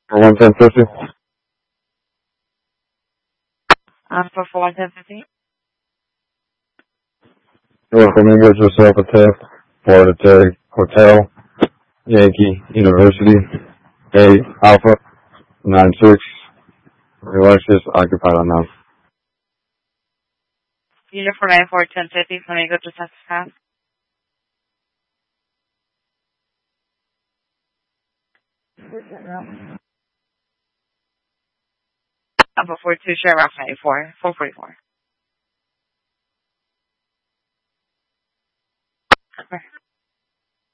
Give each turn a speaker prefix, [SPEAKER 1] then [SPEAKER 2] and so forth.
[SPEAKER 1] For 11050.
[SPEAKER 2] For 11050.
[SPEAKER 1] Welcome in with yourself a test. Florida Tech Hotel, Yankee University, A Alpha 96. Alexis occupied on now.
[SPEAKER 2] Unit 494 1050, Flamingo to Texas Pass. Alpha 42, share route 94, 444.